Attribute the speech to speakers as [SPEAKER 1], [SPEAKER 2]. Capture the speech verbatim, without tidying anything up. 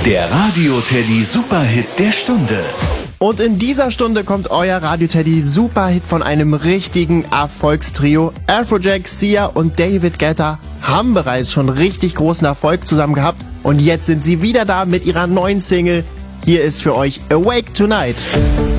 [SPEAKER 1] Der Radio-Teddy Superhit der Stunde.
[SPEAKER 2] Und in dieser Stunde kommt euer Radio-Teddy Superhit von einem richtigen Erfolgstrio. Afrojack, Sia und David Guetta haben bereits schon richtig großen Erfolg zusammen gehabt. Und jetzt sind sie wieder da mit ihrer neuen Single. Hier ist für euch Awake Tonight.